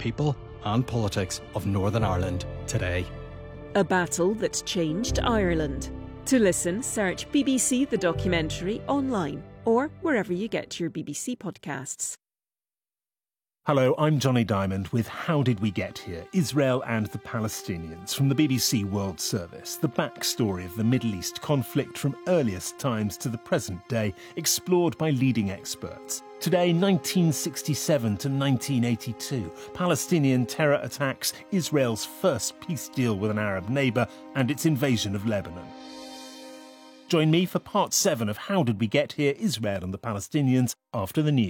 people and politics of Northern Ireland today. A battle that changed Ireland. To listen, search BBC The Documentary online or wherever you get your BBC podcasts. Hello, I'm Johnny Diamond with How Did We Get Here? Israel and the Palestinians from the BBC World Service. The backstory of the Middle East conflict from earliest times to the present day, explored by leading experts. Today, 1967 to 1982, Palestinian terror attacks, Israel's first peace deal with an Arab neighbour, and its invasion of Lebanon. Join me for part 7 of How Did We Get Here? Israel and the Palestinians after the news.